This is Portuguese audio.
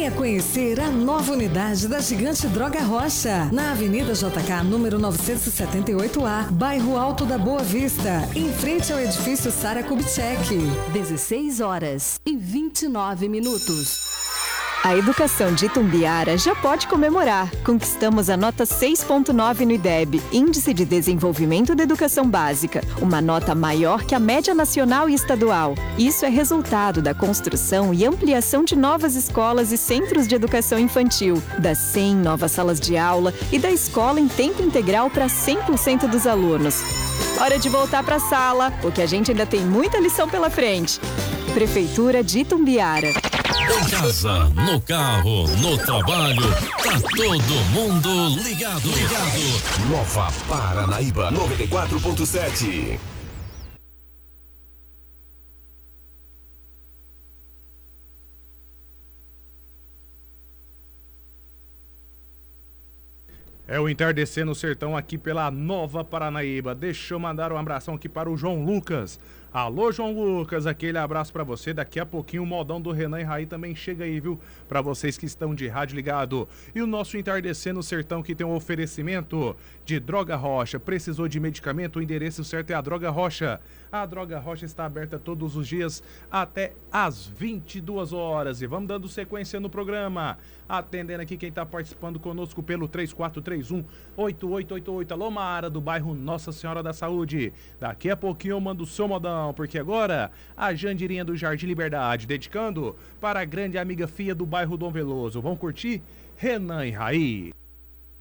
Venha conhecer a nova unidade da Gigante Droga Rocha, na Avenida JK, número 978A, bairro Alto da Boa Vista, em frente ao edifício Sara Kubitschek. 16h29. A educação de Itumbiara já pode comemorar. Conquistamos a nota 6.9 no IDEB, Índice de Desenvolvimento da Educação Básica, uma nota maior que a média nacional e estadual. Isso é resultado da construção e ampliação de novas escolas e centros de educação infantil, das 100 novas salas de aula e da escola em tempo integral para 100% dos alunos. Hora de voltar para a sala, porque a gente ainda tem muita lição pela frente. Prefeitura de Itumbiara. Em casa, no carro, no trabalho, tá todo mundo ligado. Nova Paranaíba 94.7. É o Entardecer no Sertão aqui pela Nova Paranaíba. Deixa eu mandar um abração aqui para o João Lucas. Alô, João Lucas, aquele abraço pra você. Daqui a pouquinho o modão do Renan e Raí também chega aí, viu? Pra vocês que estão de rádio ligado. E o nosso Entardecer no Sertão, que tem um oferecimento de Droga Rocha. Precisou de medicamento? O endereço certo é a Droga Rocha. A Droga Rocha está aberta todos os dias até às 22 horas. E vamos dando sequência no programa. Atendendo aqui quem está participando conosco pelo 3431-8888. Alô, Mara, do bairro Nossa Senhora da Saúde. Daqui a pouquinho eu mando o seu modão, porque agora a Jandirinha do Jardim Liberdade, dedicando para a grande amiga Fia do bairro Dom Veloso. Vão curtir? Renan e Raí.